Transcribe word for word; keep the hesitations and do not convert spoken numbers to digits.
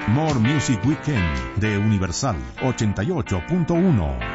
More Music Weekend de Universal ochenta y ocho punto uno.